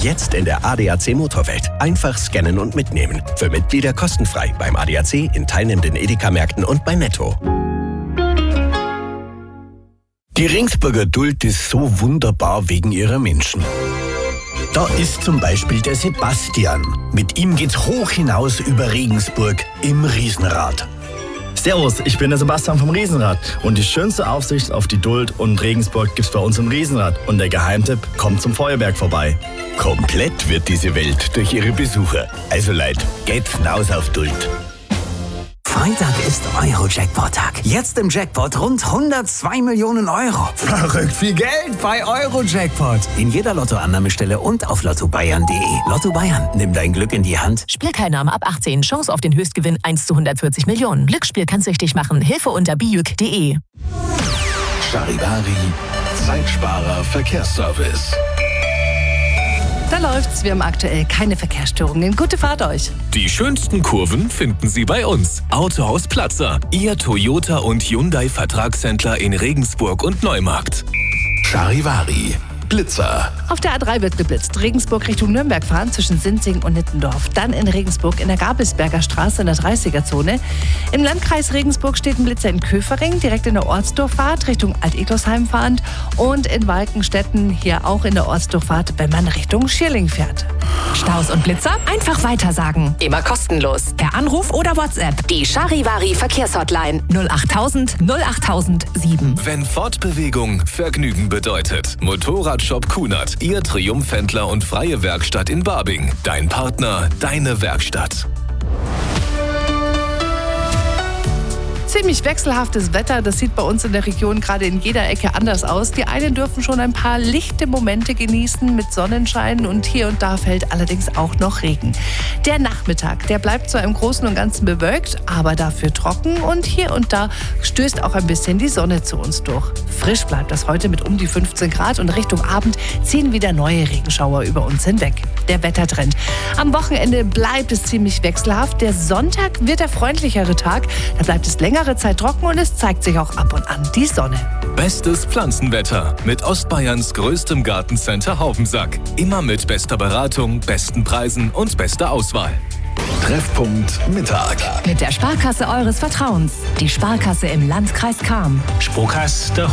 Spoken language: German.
Jetzt in der ADAC Motorwelt. Einfach scannen und mitnehmen. Für Mitglieder kostenfrei beim ADAC, in teilnehmenden Edeka-Märkten und bei Netto. Die Regensburger Duld ist so wunderbar wegen ihrer Menschen. Da ist zum Beispiel der Sebastian. Mit ihm geht's hoch hinaus über Regensburg im Riesenrad. Servus, ich bin der Sebastian vom Riesenrad und die schönste Aussicht auf die Duld und Regensburg gibt's bei uns im Riesenrad. Und der Geheimtipp, kommt zum Feuerberg vorbei. Komplett wird diese Welt durch ihre Besucher. Also Leute, geht's hinaus auf Duld. Freitag ist Euro-Jackpot-Tag. Jetzt im Jackpot rund 102 Millionen Euro. Verrückt viel Geld bei Euro-Jackpot. In jeder Lottoannahmestelle und auf lottobayern.de. Lotto Bayern, nimm dein Glück in die Hand. Spielteilnahme ab 18. Chance auf den Höchstgewinn 1 zu 140 Millionen. Glücksspiel kann süchtig machen. Hilfe unter biuk.de. Charivari, Zeitsparer Verkehrsservice. Da läuft's. Wir haben aktuell keine Verkehrsstörungen. Gute Fahrt euch. Die schönsten Kurven finden Sie bei uns. Autohaus Platzer, Ihr Toyota und Hyundai Vertragshändler in Regensburg und Neumarkt. Charivari, Blitzer. Auf der A3 wird geblitzt. Regensburg Richtung Nürnberg fahren zwischen Sinzing und Nittendorf. Dann in Regensburg in der Gabelsberger Straße in der 30er-Zone. Im Landkreis Regensburg steht ein Blitzer in Köfering, direkt in der Ortsdurchfahrt Richtung Alt-Eglosheim fahrend. Und in Walkenstetten hier auch in der Ortsdurchfahrt, wenn man Richtung Schierling fährt. Staus und Blitzer? Einfach weitersagen. Immer kostenlos. Per Anruf oder WhatsApp. Die Charivari Verkehrshotline 08000 08007. Wenn Fortbewegung Vergnügen bedeutet. Motorradshop Kunert, Ihr Triumphhändler und freie Werkstatt in Babing. Dein Partner, deine Werkstatt. Ziemlich wechselhaftes Wetter, das sieht bei uns in der Region gerade in jeder Ecke anders aus. Die einen dürfen schon ein paar lichte Momente genießen mit Sonnenschein und hier und da fällt allerdings auch noch Regen. Der Nachmittag, der bleibt zwar im Großen und Ganzen bewölkt, aber dafür trocken und hier und da stößt auch ein bisschen die Sonne zu uns durch. Frisch bleibt das heute mit um die 15 Grad und Richtung Abend ziehen wieder neue Regenschauer über uns hinweg. Der Wettertrend. Am Wochenende bleibt es ziemlich wechselhaft. Der Sonntag wird der freundlichere Tag. Da bleibt es längere Zeit trocken und es zeigt sich auch ab und an die Sonne. Bestes Pflanzenwetter mit Ostbayerns größtem Gartencenter Haubensack. Immer mit bester Beratung, besten Preisen und bester Auswahl. Treffpunkt Mittag. Mit der Sparkasse eures Vertrauens. Die Sparkasse im Landkreis Cham. Sparkasse der